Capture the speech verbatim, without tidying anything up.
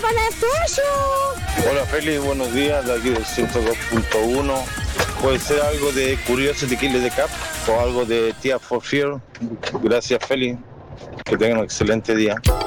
para pollo. Hola Feli, buenos días, de aquí del ciento dos punto uno. Puede ser algo de Curiosity Killer de Cap o algo de Tears for Fear. Gracias Feli, que tengan un excelente día.